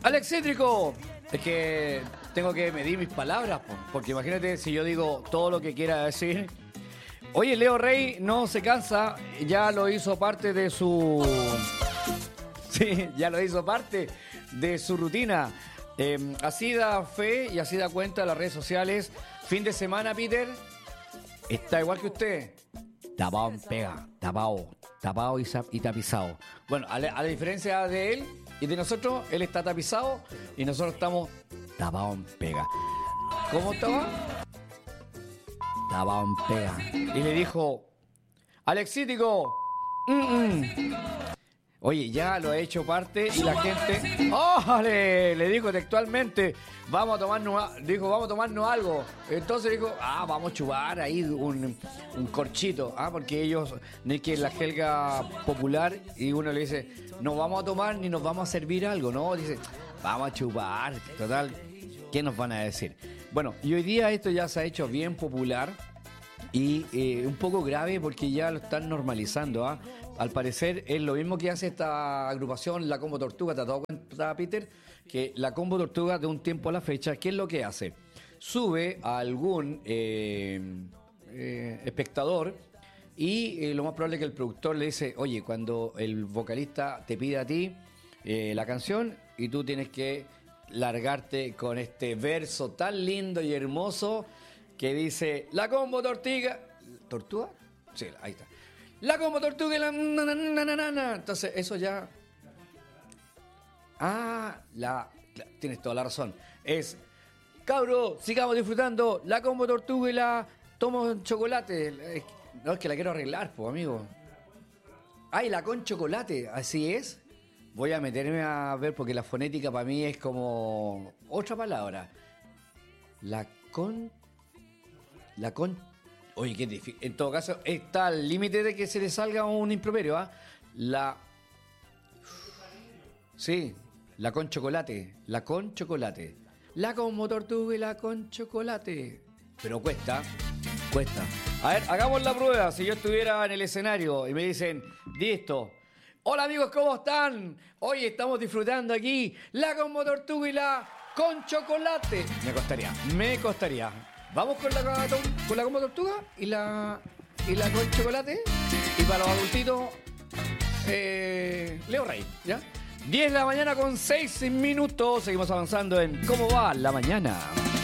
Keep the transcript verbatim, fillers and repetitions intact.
Alex Cítrico. Es que tengo que medir mis palabras, porque imagínate si yo digo todo lo que quiera decir. Oye, Leo Rey no se cansa, ya lo hizo parte de su... Sí, ya lo hizo parte de su rutina. Eh, así da fe y así da cuenta las redes sociales. Fin de semana, Peter, está igual que usted. Tapado en pega, tapado, tapado y, y tapizado. Bueno, a la, a la diferencia de él y de nosotros, él está tapizado y nosotros estamos tapados en pega. ¿Cómo estaba? Tapado en pega. Y le dijo, Alexítico, mm -mm. Oye, ya lo ha hecho parte y la gente, ¡ójale! Le dijo textualmente, vamos a tomarnos, dijo, vamos a tomarnos algo. Entonces dijo, ah, vamos a chubar ahí un, un corchito, ah, porque ellos, no es que es la jerga popular y uno le dice, no vamos a tomar ni nos vamos a servir algo, ¿no? Dice, vamos a chupar, total, ¿qué nos van a decir? Bueno, y hoy día esto ya se ha hecho bien popular y eh, un poco grave porque ya lo están normalizando, ¿ah? Al parecer es lo mismo que hace esta agrupación, la Combo Tortuga. ¿Te has dado cuenta, Peter? Que la Combo Tortuga de un tiempo a la fecha, ¿qué es lo que hace? Sube a algún eh, eh, espectador y eh, lo más probable es que el productor le dice, oye, cuando el vocalista te pide a ti eh, la canción y tú tienes que largarte con este verso tan lindo y hermoso que dice, la Combo Tortuga... ¿Tortuga? Sí, ahí está. La Combo Tortuga y la... Na, na, na, na, na. Entonces, eso ya... Ah, la, la... Tienes toda la razón. Es... Cabro, sigamos disfrutando. La Combo Tortuga y la... Tomo chocolate. No, es que la quiero arreglar, pues, amigo. Ay, la con chocolate. Así es. Voy a meterme a ver porque la fonética para mí es como... Otra palabra. La con... La con... Oye, qué difícil. En todo caso, está al límite de que se le salga un improperio, ¿ah? ¿eh? La... Sí, la con chocolate. La con chocolate. La como tortuga y la con chocolate. Pero cuesta, cuesta. A ver, hagamos la prueba. Si yo estuviera en el escenario y me dicen, listo. Hola amigos, ¿cómo están? Hoy estamos disfrutando aquí la como tortuga y la con chocolate. Me costaría, me costaría. Vamos con la, con la Combo Tortuga y la, y la con chocolate. Y para los adultitos, eh, Leo Rey, ¿ya? diez de la mañana con seis minutos. Seguimos avanzando en ¿Cómo va la mañana?